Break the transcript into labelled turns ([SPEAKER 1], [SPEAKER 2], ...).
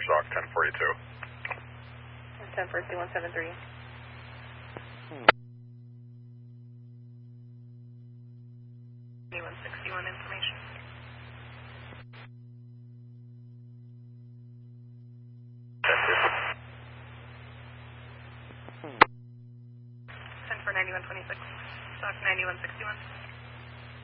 [SPEAKER 1] Shock 1042.
[SPEAKER 2] 104173. Anyone information. Ten for 9126. Stock 9161.